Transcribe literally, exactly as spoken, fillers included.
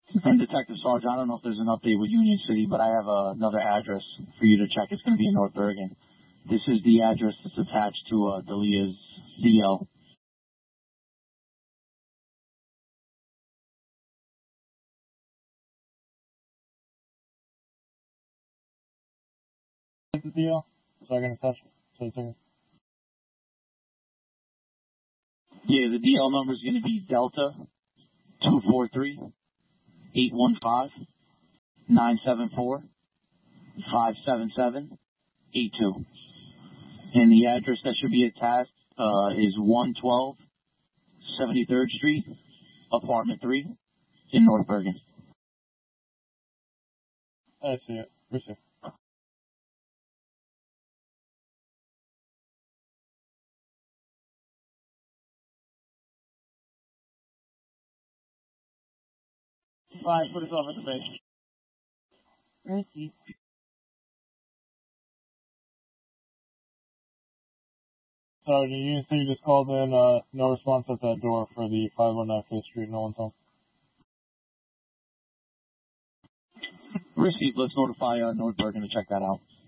And Detective Sarge, I don't know if there's an update with Union City, but I have uh, another address for you to check. It's going to be in North Bergen. This is the address that's attached to uh, Delia's D L. The D L? So I'm going to touch it. So it's in. Yeah, the D L number is going to be Delta two four three, eight one five, nine seven four, five seven seven, eight two. And the address that should be attached uh, is one twelve seventy-third Street, Apartment three, in North Bergen. I see it. Receive. Fine, put us off at the base. Receive. Sorry, the Union City just called in, uh, no response at that door for the five one nine Fifth Street, no one's home. Received. Let's notify uh, North Bergen to check that out.